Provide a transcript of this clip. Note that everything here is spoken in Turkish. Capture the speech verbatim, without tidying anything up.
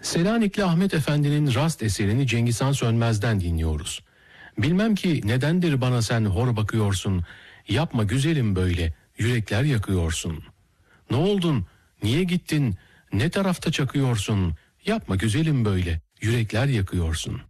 Selanikli Ahmet Efendi'nin rast eserini Cengiz Han Sönmez'den dinliyoruz. Bilmem ki nedendir bana sen hor bakıyorsun, yapma güzelim böyle, yürekler yakıyorsun. Ne oldun, niye gittin, ne tarafta çakıyorsun, yapma güzelim böyle, yürekler yakıyorsun.